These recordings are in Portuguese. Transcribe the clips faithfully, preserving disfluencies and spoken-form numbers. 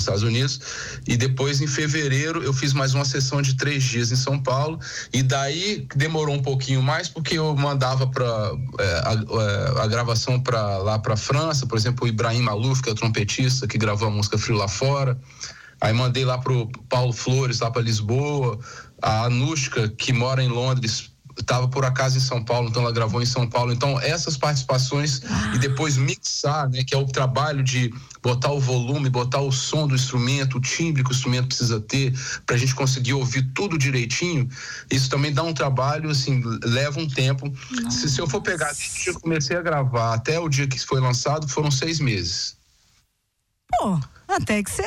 Estados Unidos, e depois em fevereiro eu fiz mais uma sessão de três dias em São Paulo, e daí demorou um pouquinho mais porque eu mandava para é, a, a gravação para lá para França, por exemplo, o Ibrahim Malouf, que é o trompetista que gravou a música Frio Lá Fora. Aí mandei lá pro Paulo Flores, lá para Lisboa. A Anushka, que mora em Londres, estava por acaso em São Paulo, então ela gravou em São Paulo. Então essas participações e depois mixar, né, que é o trabalho de botar o volume, botar o som do instrumento, o timbre que o instrumento precisa ter para a gente conseguir ouvir tudo direitinho. Isso também dá um trabalho, assim, leva um tempo. Se, se eu for pegar desde que eu comecei a gravar até o dia que foi lançado, foram seis meses. Pô, até que você...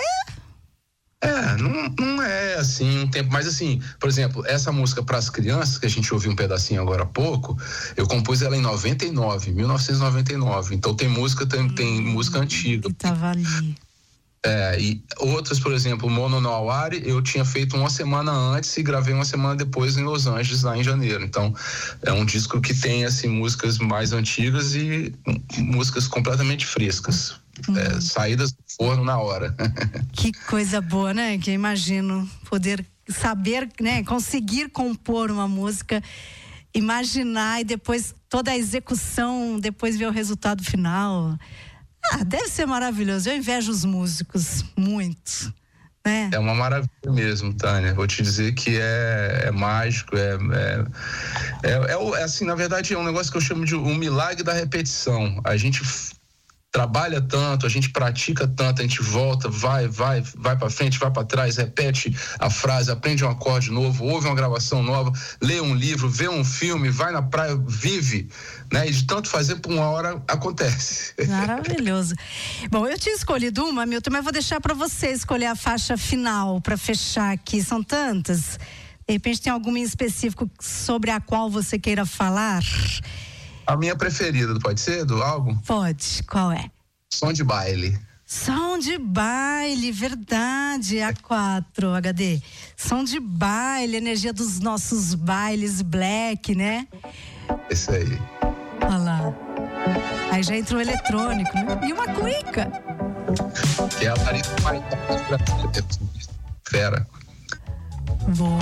É, não, não é assim um tempo, mas assim, por exemplo, essa música para as crianças, que a gente ouviu um pedacinho agora há pouco, eu compus ela em noventa e nove, mil novecentos e noventa e nove, então tem música, tem, hum, tem música antiga. Que tava ali. É, e outras, por exemplo, Mono no Awari, eu tinha feito uma semana antes e gravei uma semana depois em Los Angeles, lá em janeiro. Então, é um disco que tem, assim, músicas mais antigas e músicas completamente frescas. Hum. É, saídas do forno na hora. Que coisa boa, né? Que eu imagino poder saber, né? Conseguir compor uma música, imaginar e depois toda a execução, depois ver o resultado final. Ah, deve ser maravilhoso. Eu invejo os músicos muito, né? É uma maravilha mesmo, Tânia. Vou te dizer que é, é mágico, é, é, é, é, é assim, na verdade é um negócio que eu chamo de um milagre da repetição. A gente trabalha tanto, a gente pratica tanto, a gente volta, vai, vai, vai pra frente, vai pra trás, repete a frase, aprende um acorde novo, ouve uma gravação nova, lê um livro, vê um filme, vai na praia, vive, né? E de tanto fazer, por uma hora acontece. Maravilhoso. Bom, eu tinha escolhido uma, Milton, mas vou deixar para você escolher a faixa final para fechar aqui. São tantas. De repente tem alguma em específico sobre a qual você queira falar? A minha preferida, pode ser, do álbum? Pode, qual é? Som de Baile. Som de Baile, verdade, A quatro, H D. Som de Baile, energia dos nossos bailes black, né? Isso aí. Olha lá. Aí já entrou o eletrônico, né? E uma cuica. Que é a Larissa Maravilha. Fera. Bom.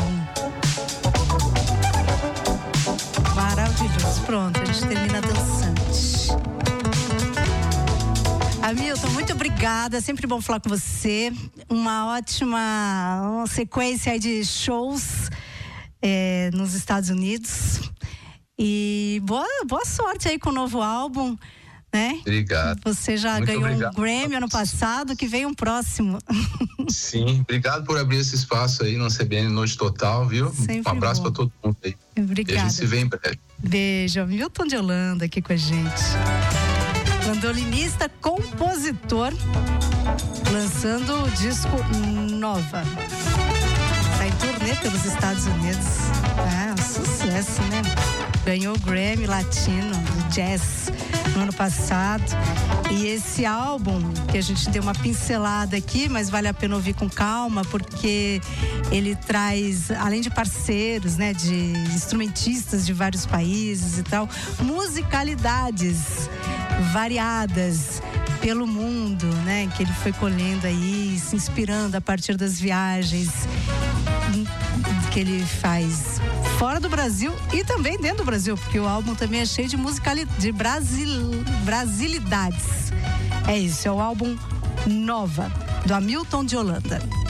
Maravilhoso. Pronto, a gente termina dançante. Hamilton, muito obrigada. É sempre bom falar com você. Uma ótima uma sequência aí de shows é, nos Estados Unidos. E boa, boa sorte aí com o novo álbum, né? Obrigado. Você já muito ganhou obrigado. um Grammy ano passado, que vem um próximo. Sim, obrigado por abrir esse espaço aí no C B N Noite Total, viu? Sempre um abraço para todo mundo aí. Obrigada. E a gente se vê em breve. Beijo. Milton de Holanda aqui com a gente. Bandolinista, compositor, lançando o disco Nova. Está em turnê pelos Estados Unidos. É, um sucesso, né? Ganhou o Grammy Latino do Jazz no ano passado. E esse álbum, que a gente deu uma pincelada aqui, mas vale a pena ouvir com calma, porque ele traz, além de parceiros, né, de instrumentistas de vários países e tal, musicalidades variadas pelo mundo, né, que ele foi colhendo aí, se inspirando a partir das viagens que ele faz fora do Brasil e também dentro do Brasil, porque o álbum também é cheio de musicalidade, de brasil, brasilidades. É isso, é o álbum Nova, do Hamilton de Holanda.